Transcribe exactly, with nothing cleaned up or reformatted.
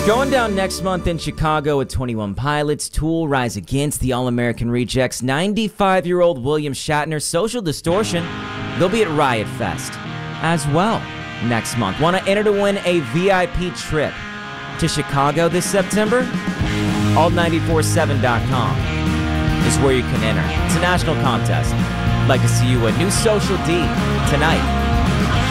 Going down next month in Chicago with twenty-one Pilots, Tool, Rise Against, the All-American Rejects, ninety-five-year-old William Shatner, Social Distortion. They'll be at Riot Fest as well next month. Want to enter to win a V I P trip to Chicago this September? alt nine four seven dot com is where you can enter. It's a national contest. I'd like to see you at New Social D tonight.